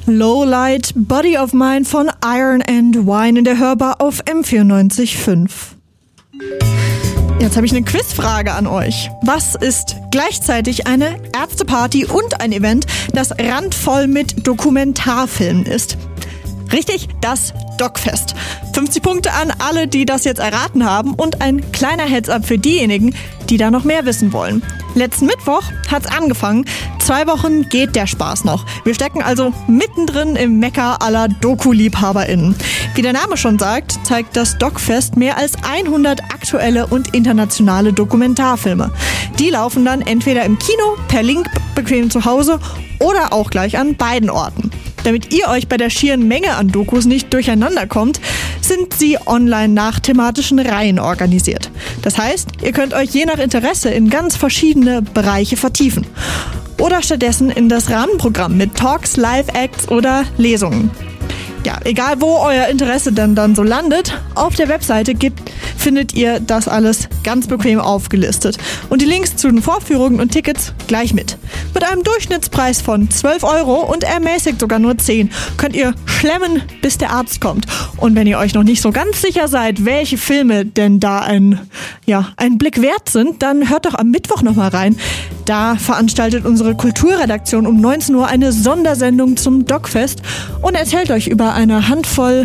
Lowlight, Body of Mine von Iron and Wine in der Hörbar auf M94.5. Jetzt habe ich eine Quizfrage an euch. Was ist gleichzeitig eine Ärzteparty und ein Event, das randvoll mit Dokumentarfilmen ist? Richtig, das Docfest. 50 Punkte an alle, die das jetzt erraten haben und ein kleiner Heads-up für diejenigen, die da noch mehr wissen wollen. Letzten Mittwoch hat's angefangen. 2 Wochen geht der Spaß noch. Wir stecken also mittendrin im Mekka aller Doku-LiebhaberInnen. Wie der Name schon sagt, zeigt das Docfest mehr als 100 aktuelle und internationale Dokumentarfilme. Die laufen dann entweder im Kino, per Link bequem zu Hause oder auch gleich an beiden Orten. Damit ihr euch bei der schieren Menge an Dokus nicht durcheinander kommt, sind sie online nach thematischen Reihen organisiert. Das heißt, ihr könnt euch je nach Interesse in ganz verschiedene Bereiche vertiefen. Oder stattdessen in das Rahmenprogramm mit Talks, Live-Acts oder Lesungen. Ja, egal wo euer Interesse denn dann so landet, auf der Webseite findet ihr das alles ganz bequem aufgelistet. Und die Links zu den Vorführungen und Tickets gleich mit. Mit einem Durchschnittspreis von 12 € und ermäßigt sogar nur 10 könnt ihr schlemmen, bis der Arzt kommt. Und wenn ihr euch noch nicht so ganz sicher seid, welche Filme denn da einen Blick wert sind, dann hört doch am Mittwoch nochmal rein. Da veranstaltet unsere Kulturredaktion um 19 Uhr eine Sondersendung zum Docfest und erzählt euch über eine Handvoll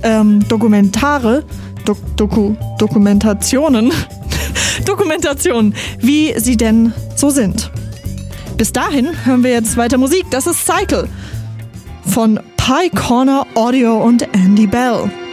Dokumentationen, wie sie denn so sind. Bis dahin hören wir jetzt weiter Musik. Das ist Cycle von Pie Corner Audio und Andy Bell.